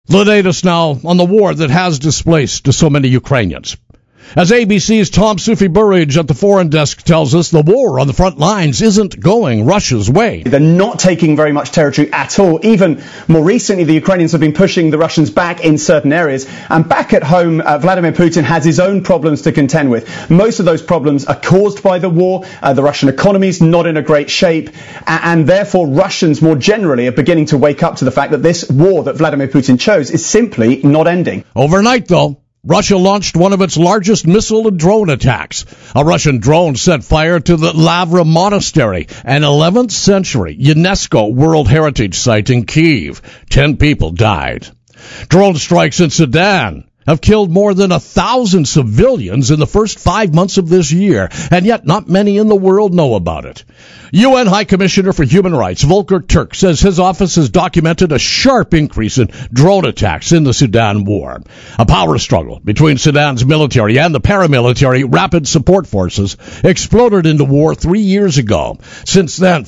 The latest now on the war that has displaced so many Ukrainians. As ABC's Tom Sufi-Burridge at the Foreign Desk tells us, the war on the front lines isn't going Russia's way. They're not taking very much territory at all. Even more recently, the Ukrainians have been pushing the Russians back in certain areas. And back at home, Vladimir Putin has his own problems to contend with. Most of those problems are caused by the war. The Russian economy is not in a great shape. And therefore, Russians more generally are beginning to wake up to the fact that this war that Vladimir Putin chose is simply not ending. Overnight, though, Russia launched one of its largest missile and drone attacks. A Russian drone set fire to the Lavra Monastery, an 11th century UNESCO World Heritage Site in Kyiv. 10 people died. Drone strikes in Sudan have killed more than 1,000 civilians in the first 5 months of this year, and yet not many in the world know about it. UN High Commissioner for Human Rights Volker Turk says his office has documented a sharp increase in drone attacks in the Sudan war. A power struggle between Sudan's military and the paramilitary Rapid Support Forces exploded into war 3 years ago. Since then,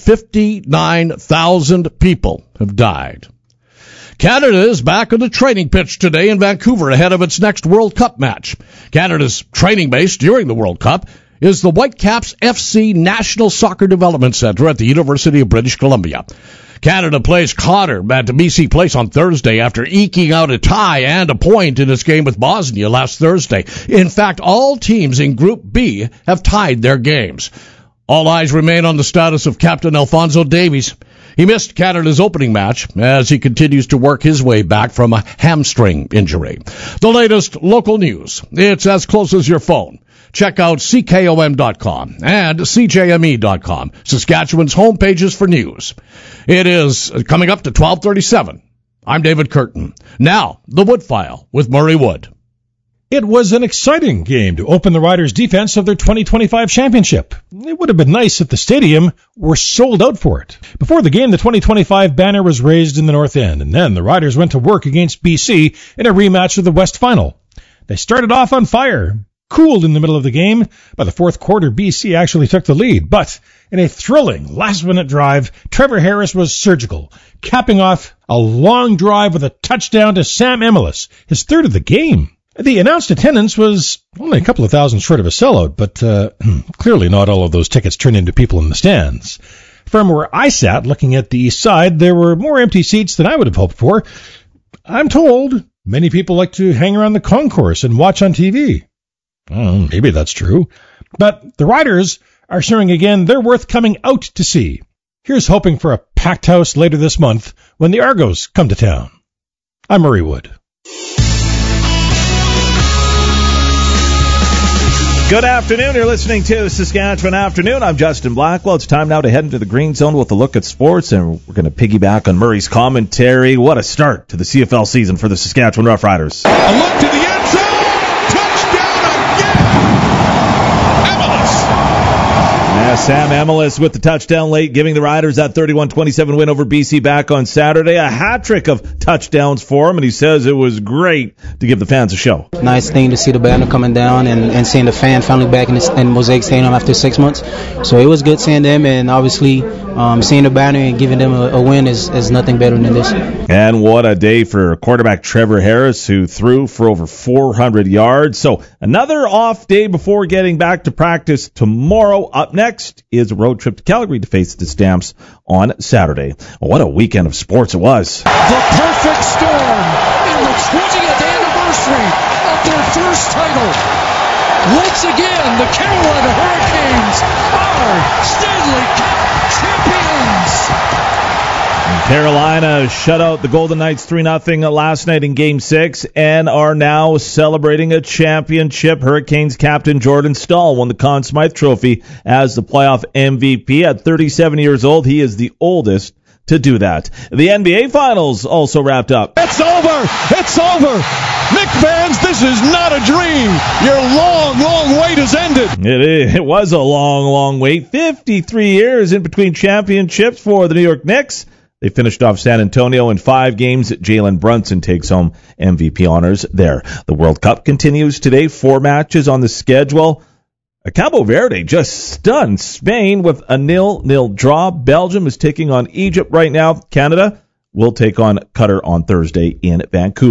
59,000 people have died. Canada is back on the training pitch today in Vancouver ahead of its next World Cup match. Canada's training base during the World Cup is the Whitecaps FC National Soccer Development Centre at the University of British Columbia. Canada plays Cotter at BC Place on Thursday after eking out a tie and a point in its game with Bosnia last Thursday. In fact, all teams in Group B have tied their games. All eyes remain on the status of Captain Alphonso Davies. He missed Canada's opening match as he continues to work his way back from a hamstring injury. The latest local news. It's as close as your phone. Check out CKOM.com and CJME.com, Saskatchewan's homepages for news. It is coming up to 12:37. I'm David Curtin. Now, the Wood File with Murray Wood. It was an exciting game to open the Riders' defense of their 2025 championship. It would have been nice if the stadium were sold out for it. Before the game, the 2025 banner was raised in the North End, and then the Riders went to work against BC in a rematch of the West Final. They started off on fire, cooled in the middle of the game. By the fourth quarter, BC actually took the lead, but in a thrilling last-minute drive, Trevor Harris was surgical, capping off a long drive with a touchdown to Sam Emilus, his third of the game. The announced attendance was only a couple of thousand short of a sellout, but clearly not all of those tickets turned into people in the stands. From where I sat, looking at the east side, there were more empty seats than I would have hoped for. I'm told many people like to hang around the concourse and watch on TV. Maybe that's true. But the Riders are showing again they're worth coming out to see. Here's hoping for a packed house later this month when the Argos come to town. I'm Murray Wood. Good afternoon. You're listening to Saskatchewan Afternoon. I'm Justin Blackwell. It's time now to head into the Green Zone with a look at sports, and we're going to piggyback on Murray's commentary. What a start to the CFL season for the Saskatchewan Roughriders. A look to the end zone. Touchdown again. Emilus. Sam Emilus with the touchdown late, giving the Riders that 31-27 win over BC back on Saturday. A hat trick of touchdowns for him, and he says it was great to give the fans a show. Nice thing to see the banner coming down and seeing the fan finally back in Mosaic Stadium after 6 months. So it was good seeing them, and obviously seeing the banner and giving them a win is nothing better than this. And what a day for quarterback Trevor Harris, who threw for over 400 yards. So another off day before getting back to practice tomorrow. Up next is a road trip to Calgary to face the Stamps on Saturday. What a weekend of sports it was. The perfect storm in the 20th anniversary of their first title. Once again, the Carolina Hurricanes are Stanley Cup champions. Carolina shut out the Golden Knights 3-0 last night in Game 6 and are now celebrating a championship. Hurricanes captain Jordan Staal won the Conn Smythe Trophy as the playoff MVP. At 37 years old, he is the oldest to do that. The NBA Finals also wrapped up. It's over! It's over! Nick Vans, this is not a dream! Your long, long wait has ended! It was a long, long wait. 53 years in between championships for the New York Knicks. They finished off San Antonio in 5 games. Jalen Brunson takes home MVP honors there. The World Cup continues today. 4 matches on the schedule. Cabo Verde just stunned Spain with a 0-0 draw. Belgium is taking on Egypt right now. Canada will take on Qatar on Thursday in Vancouver.